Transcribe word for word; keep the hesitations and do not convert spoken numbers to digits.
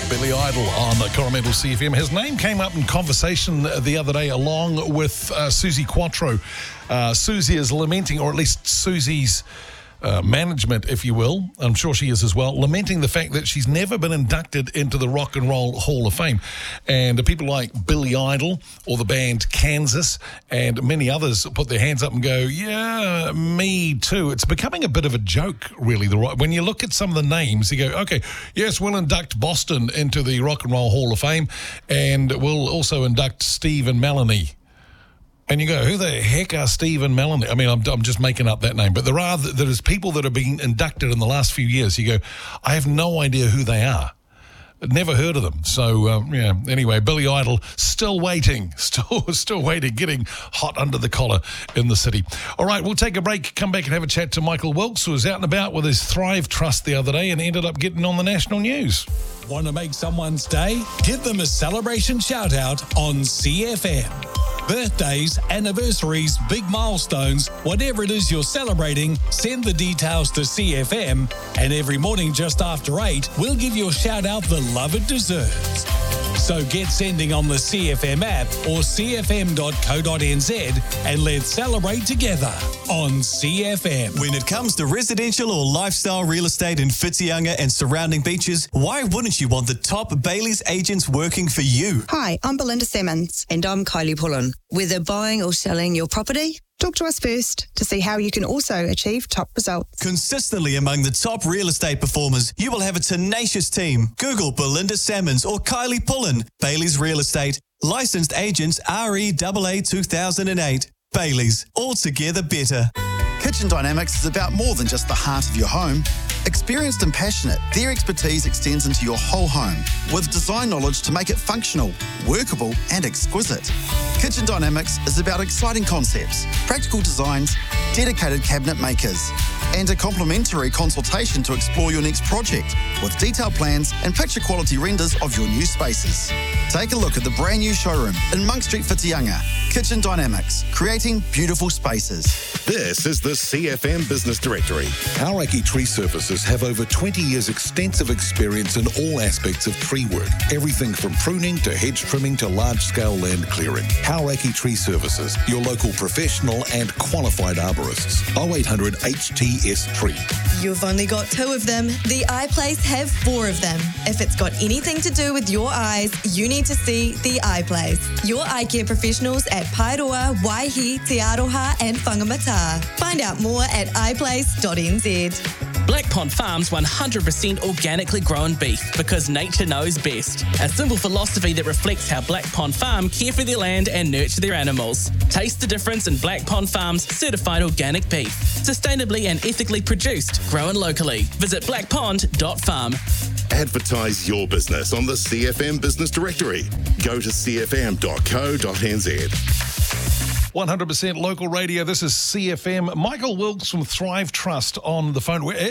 Billy Idol on Coromandel C F M. His name came up in conversation the other day along with uh, Suzi Quatro. Uh, Suzi is lamenting, or at least Suzi's uh, management, if you will, I'm sure she is as well, lamenting the fact that she's never been inducted into the Rock and Roll Hall of Fame. And the people like Billy Idol or the band Kansas and many others put their hands up and go, yeah, me too. It's becoming a bit of a joke, really. The when you look at some of the names, you go, okay, yes, we'll induct Boston into the Rock and Roll Hall of Fame, and we'll also induct Steve and Melanie. And you go, who the heck are Steve and Melanie? I mean, I'm, I'm just making up that name. But there are there's people that have been inducted in the last few years. You go, I have no idea who they are. Never heard of them. So, um, yeah, anyway, Billy Idol still waiting, still still waiting, getting hot under the collar in the city. All right, we'll take a break, come back and have a chat to Michael Wilkes, who was out and about with his Thrive Trust the other day and ended up getting on the national news. Want to make someone's day? Give them a celebration shout-out on C F M. Birthdays, anniversaries, big milestones, whatever it is you're celebrating, send the details to C F M, and every morning just after eight, we'll give your shout-out the love it deserves. So get sending on the C F M app or c f m dot co dot n z and let's celebrate together on C F M. When it comes to residential or lifestyle real estate in Whitianga and surrounding beaches, why wouldn't you want the top Bailey's agents working for you? Hi, I'm Belinda Simmons. And I'm Kylie Pullen. Whether buying or selling your property, talk to us first to see how you can also achieve top results. Consistently among the top real estate performers, you will have a tenacious team. Google Belinda Salmons or Kylie Pullen. Bailey's Real Estate. Licensed agents R E A A two thousand eight. Bailey's. Altogether better. Kitchen Dynamics is about more than just the heart of your home. Experienced and passionate, their expertise extends into your whole home with design knowledge to make it functional, workable and exquisite. Kitchen Dynamics is about exciting concepts, practical designs, dedicated cabinet makers, and a complimentary consultation to explore your next project with detailed plans and picture quality renders of your new spaces. Take a look at the brand new showroom in Monk Street, Whitianga. Kitchen Dynamics, creating beautiful spaces. This is the C F M Business Directory. Hauraki Tree Services have over twenty years extensive experience in all aspects of tree work. Everything from pruning to hedge trimming to large-scale land clearing. Hauraki Tree Services, your local professional and qualified arborists. oh eight hundred H T S Tree. You've only got two of them. The Eye Place have four of them. If it's got anything to do with your eyes, you need to see The Eye Place. Your eye care professionals at Paeroa, Waihi, Te Aroha and Whangamata. Find out more at i place dot n z. Black Pond Farms one hundred percent organically grown beef because nature knows best. A simple philosophy that reflects how Black Pond Farm care for their land and nurture their animals. Taste the difference in Black Pond Farm's certified organic beef. Sustainably and ethically produced, grown locally. Visit black pond dot farm. Advertise your business on the C F M Business Directory. Go to c f m dot co dot n z. one hundred percent local radio. This is C F M. Michael Wilkes from Thrive Trust on the phone.